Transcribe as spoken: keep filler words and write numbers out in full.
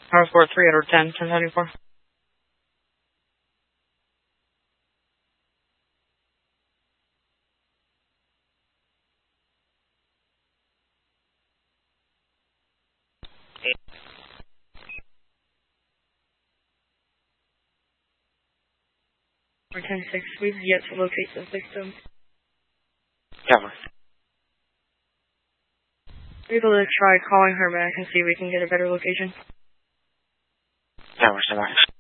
Power score three out of ten, ten seventy-four. ten six, we've yet to locate the victim. Cover. We're able to try calling her back and see if we can get a better location. Cover, so much.